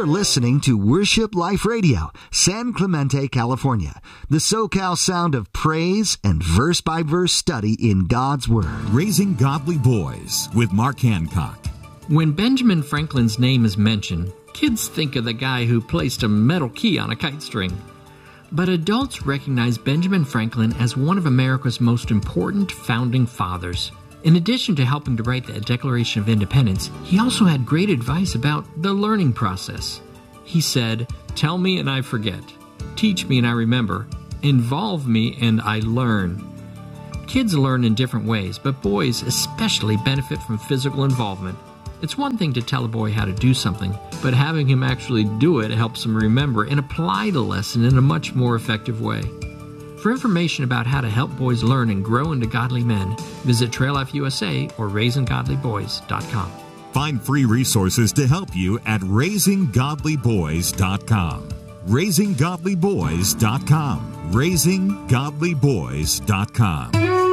You're listening to Worship Life Radio, San Clemente, California, the SoCal sound of praise and verse-by-verse study in God's Word. Raising Godly Boys with Mark Hancock. When Benjamin Franklin's name is mentioned, kids think of the guy who placed a metal key on a kite string. But adults recognize Benjamin Franklin as one of America's most important founding fathers. In addition to helping to write the Declaration of Independence, he also had great advice about the learning process. He said, "Tell me and I forget. Teach me and I remember. Involve me and I learn." Kids learn in different ways, but boys especially benefit from physical involvement. It's one thing to tell a boy how to do something, but having him actually do it helps him remember and apply the lesson in a much more effective way. For information about how to help boys learn and grow into godly men, visit Trail Life USA or RaisingGodlyBoys.com. Find free resources to help you at RaisingGodlyBoys.com. RaisingGodlyBoys.com. RaisingGodlyBoys.com.